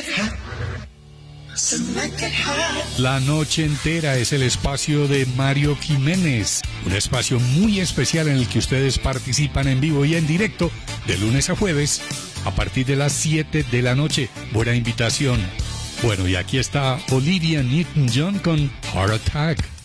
La noche entera es el espacio de Mario Jiménez, un espacio muy especial en el que ustedes participan en vivo y en directo de lunes a jueves a partir de las 7 de la noche. Buena invitación. Bueno, y aquí está Olivia Newton-John con Heart Attack.